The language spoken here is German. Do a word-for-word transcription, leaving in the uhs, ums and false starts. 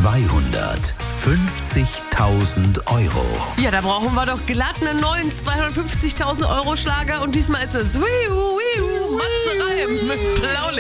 zweihundertfünfzigtausend Euro. Ja, da brauchen wir doch glatt einen neuen zweihundertfünfzigtausend Euro Schlager und diesmal ist es Wiu, Wiu, Matze Reim mit Blaulicht.